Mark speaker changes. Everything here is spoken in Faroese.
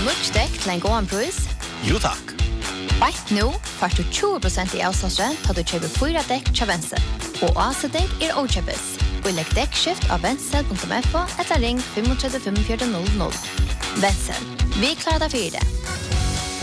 Speaker 1: nødt dekk til en god pris?
Speaker 2: Jo takk.
Speaker 1: Right nå får du 20% i avslagsrent til du kjøper 4 dekk til Wenzel. Og avsetning okjøpes. Og legg dekkskift av wenzel.fo etter ring 35 45 00. Wenzel, vi klarer deg for det.